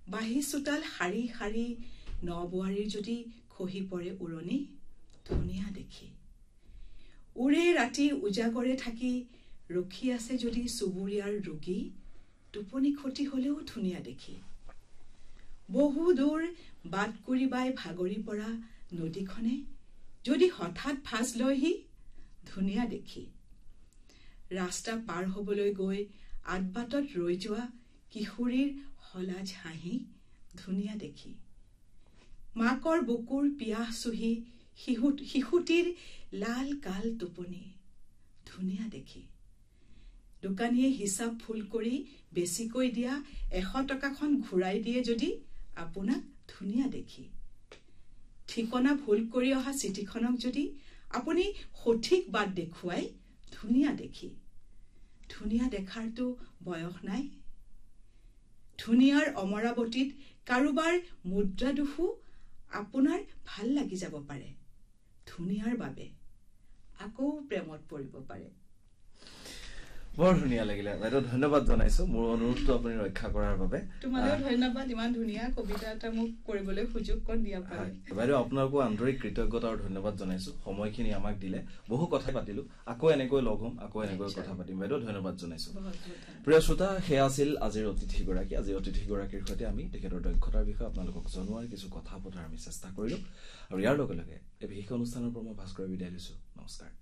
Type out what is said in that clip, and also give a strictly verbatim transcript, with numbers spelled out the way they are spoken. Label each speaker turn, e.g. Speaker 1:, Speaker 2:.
Speaker 1: বাহি চোতাল শাৰী শাৰী নবোৱাৰীৰ যদি খহি পৰে উৰণি ধুনীয়া দেখি উৰে ৰাতি উজাগৰে থাকি ৰখি আছে যদি চুবুৰীয়াৰ ৰোগী টোপনি ক্ষতি হলেও ধুনীয়া দেখি বহু দূৰ বাট কৰি বাই ভাগৰি পৰা নদীখনে যদি হঠাৎ ফাঁচ লয়হি ধুনীয়া দেখি ৰাস্তা পাৰ হবলৈ গৈ আদবাটত ৰৈ যোৱা কিশোৰীৰ হলাজ হাঁহি ধুনীয়া দেখি মাকৰ বুকুৰ পিয়াহ চুহি শিশুটিৰ লাল কাল টোপনি ধুনীয়া দেখি দোকানীয়ে হিচাপ ফুল কৰি বেছিকৈ দিয়া এশ টকাখন ঘূৰাই দিয়ে যদি আপোনাক ধুনীয়া দেখি ঠিকনা ভুল কৰি অহা চিঠিখনক যদি আপুনি সঠিক বাট দেখুৱাই ধুনীয়া দেখি ধুনীয়া দেখাৰটো বয়স নাই ধুনীয়াৰ অমৰাৱতীত কাৰোবাৰ মুদ্ৰা দুখু আপোনাৰ ভাল লাগি যাব পাৰে ধুনীয়াৰ বাবে আকৌ প্ৰেমত পৰিব পাৰে
Speaker 2: বৰ ধুনীয়া লাগিলে বাইদেউ ধন্যবাদ জনাইছো মোৰ অনুৰোধটো আপুনি ৰক্ষা কৰাৰ বাবে
Speaker 1: তোমালৈ ধন্যবাদ ইমান ধুনীয়া কবিতা এটা মোক কৰিবলৈ সুযোগ কৰি দিয়া পাৰে
Speaker 2: বাইদেউ আপোনাকো আন্তৰিক কৃতজ্ঞতা আৰু ধন্যবাদ জনাইছো সময়খিনি আমাক দিলে বহু কথা পাতিলো আকৌ এনেকৈ লগ হ'ম আকৌ এনেকৈ কথা পাতিম বাইদেউ ধন্যবাদ জনাইছো প্ৰিয় শ্ৰোতা সেয়া আছিল আজিৰ অতিথিগৰাকী আজিৰ অতিথিগৰাকীৰ সৈতে আমি তেখেতৰ দক্ষতাৰ বিষয়ে আপোনালোকক জনোৱাৰ কিছু কথা পতাৰ আমি চেষ্টা কৰিলো আৰু ইয়াৰ লগে লগে এই বিশেষ অনুষ্ঠানৰ পৰা মই ভাস্কৰ বিদায় লৈছো নমস্কাৰ।